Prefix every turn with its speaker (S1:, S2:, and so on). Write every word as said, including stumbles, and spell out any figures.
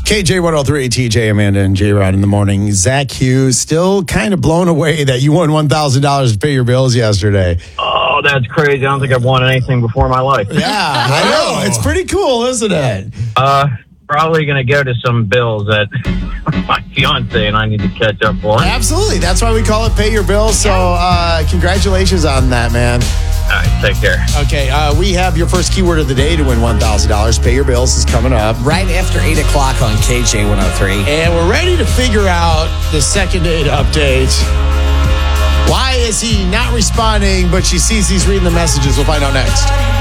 S1: K J one oh three, T J, Amanda, and J-Rod in the morning. Zach Hughes, still kind of blown away that you won one thousand dollars to pay your bills yesterday.
S2: Oh, that's crazy. I don't think I've won anything before in my life.
S1: Yeah, I know. It's pretty cool, isn't it?
S2: Uh, probably going to go to some bills that my fiance and I need to catch up on.
S1: Absolutely. That's why we call it Pay Your Bills. So uh, congratulations on that, man.
S2: All right, take care.
S1: Okay, uh, we have your first keyword of the day to win one thousand dollars. Pay Your Bills is coming up.
S3: Right after eight o'clock on K J one oh three.
S1: And we're ready to figure out the second date update. Why is he not responding, but she sees he's reading the messages? We'll find out next.